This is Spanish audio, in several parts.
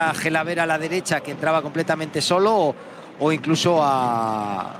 a Gelavera a la derecha, que entraba completamente solo, o incluso a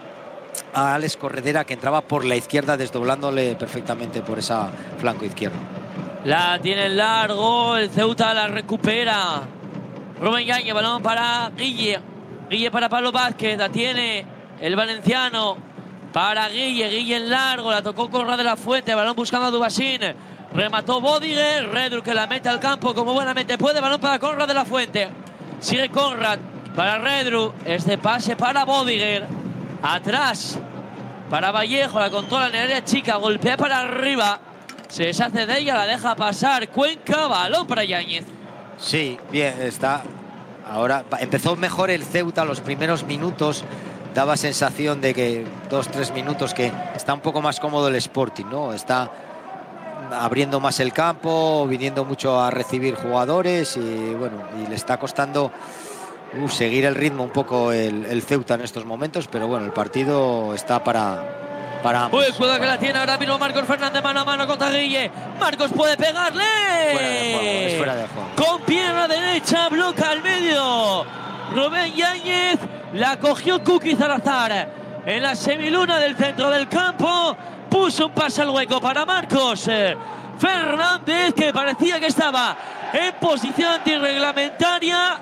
Alex Corredera, que entraba por la izquierda, desdoblándole perfectamente por esa flanco izquierdo. La tiene en largo, el Ceuta la recupera. Rubén Yáñez, balón para Guille. Guille para Pablo Vázquez, la tiene el valenciano para Guille. Guille en largo, la tocó Conrad de la Fuente, balón buscando a Dubasín. Remató Bodiger, Redru que la mete al campo como buenamente puede, balón para Conrad de la Fuente. Sigue Conrad para Redru, este pase para Bodiger. Atrás para Vallejo, la controla en el área chica, golpea para arriba. Se deshace de ella, la deja pasar Cuenca, balón para Yáñez. Sí, bien, está. Ahora empezó mejor el Ceuta los primeros minutos. Daba sensación de que 2-3 minutos que está un poco más cómodo el Sporting, ¿no? Está abriendo más el campo, viniendo mucho a recibir jugadores y bueno, y le está costando seguir el ritmo un poco el Ceuta en estos momentos, pero bueno, el partido está para ambos. Uy, cuidado que la tiene ahora mismo Marcos Fernández mano a mano contra Guille. Marcos puede pegarle. Fuera de juego, es fuera de juego. Con pierna derecha, bloca al medio. Rubén Yáñez, la cogió Kuki Salazar en la semiluna del centro del campo. Puso un pase al hueco para Marcos Fernández, que parecía que estaba en posición antirreglamentaria.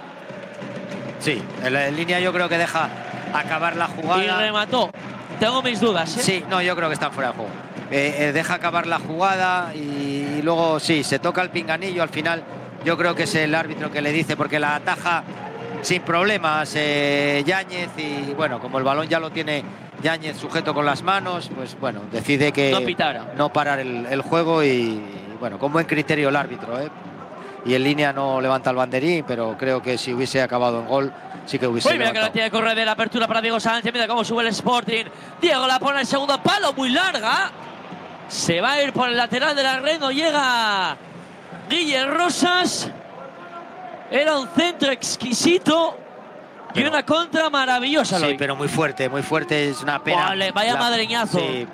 Sí, en línea yo creo que deja acabar la jugada. Y remató. Tengo mis dudas, ¿eh? Sí, no, yo creo que está fuera de juego. Deja acabar la jugada y luego sí, se toca el pinganillo. Al final yo creo que es el árbitro que le dice, porque la ataja sin problemas Yáñez, y bueno, como el balón ya lo tiene Yáñez sujeto con las manos, pues bueno, decide que no parar el juego y bueno, con buen criterio el árbitro, ¿eh? Y en línea no levanta el banderín, pero creo que si hubiese acabado en gol sí que hubiese levantado. Mira que la tiene Corredera, apertura para Diego Sánchez, mira cómo sube el Sporting. Diego la pone en segundo palo, muy larga. Se va a ir por el lateral de la red, no llega Guille Rosas. Era un centro exquisito y una contra maravillosa. Sí, pero muy fuerte, es una pena. Vale, vaya madreñazo. Sí,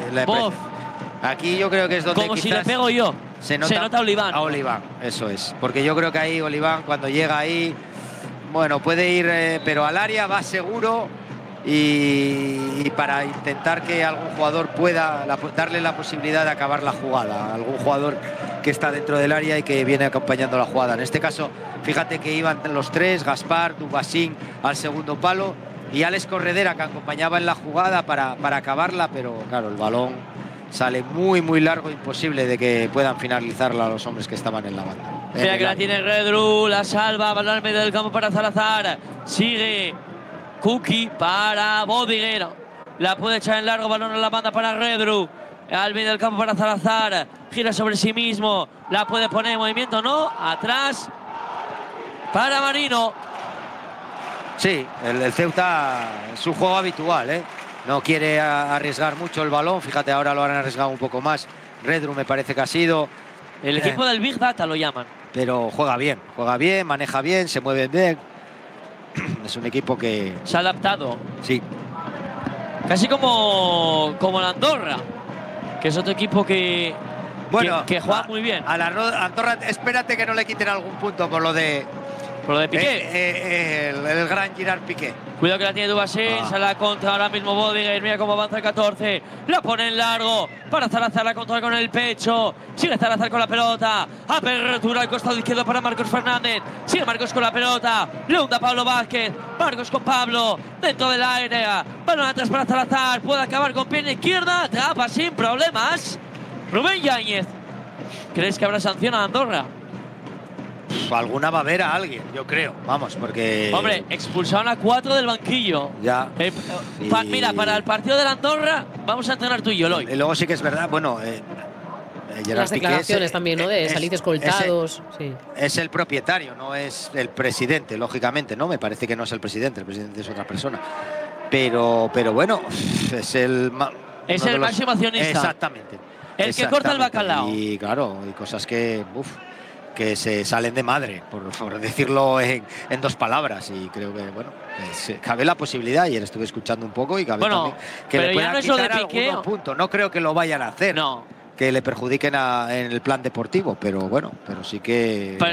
aquí yo creo que es donde como quizás si le pego yo. Se nota a Oliván. A Oliván, eso es. Porque yo creo que ahí Oliván, cuando llega ahí, bueno, puede ir, pero al área va seguro y para intentar que algún jugador pueda darle la posibilidad de acabar la jugada. Algún jugador que está dentro del área y que viene acompañando la jugada. En este caso, fíjate que iban los tres, Gaspar, Dubasín al segundo palo y Alex Corredera, que acompañaba en la jugada para acabarla, pero claro, el balón sale muy largo, imposible de que puedan finalizarla los hombres que estaban en la banda. Mira que la tiene Redru, la salva, balón al medio del campo para Salazar. Sigue Kuki para Bodiger. La puede echar en largo, balón en la banda para Redru. Al medio del campo para Salazar. Gira sobre sí mismo. La puede poner en movimiento, ¿no? Atrás para Marino. Sí, el Ceuta es su juego habitual, ¿eh? No quiere arriesgar mucho el balón. Fíjate, ahora lo han arriesgado un poco más. Redru me parece que ha sido. El equipo del Big Data lo llaman. Pero juega bien, maneja bien, se mueve bien. Es un equipo que se ha adaptado. Sí. Casi como la Andorra, que es otro equipo que juega muy bien. A la Andorra, espérate que no le quiten algún punto por lo de Piqué. El gran Gerard Piqué. Cuidado que la tiene Dubasín, se la contra ahora mismo Bodiger, mira cómo avanza el 14, la pone en largo para Salazar, la controla con el pecho, sigue Salazar con la pelota, apertura al costado izquierdo para Marcos Fernández, sigue Marcos con la pelota, le hunda Pablo Vázquez, Marcos con Pablo, dentro del área, balón atrás para Salazar, puede acabar con pierna izquierda, atrapa sin problemas Rubén Yáñez. ¿Crees que habrá sanción a Andorra? Alguna va a haber a alguien, yo creo. Vamos, porque... Hombre, expulsaron a 4 del banquillo. Ya. Mira, para el partido de la Andorra vamos a entrenar tú y yo, Eloy. Y luego sí que es verdad, bueno... las declaraciones también, ¿no? De salir escoltados. Es el propietario, no es el presidente, lógicamente, ¿no? Me parece que no es el presidente es otra persona. Pero bueno, es el... Es el máximo accionista. Exactamente. El que corta el bacalao. Y claro, hay cosas que se salen de madre, por decirlo en 2 palabras, y creo que, bueno, cabe la posibilidad. Ayer estuve escuchando un poco y cabe también que le puedan quitar algunos puntos. No creo que lo vayan a hacer, que le perjudiquen en el plan deportivo, pero bueno, pero sí que...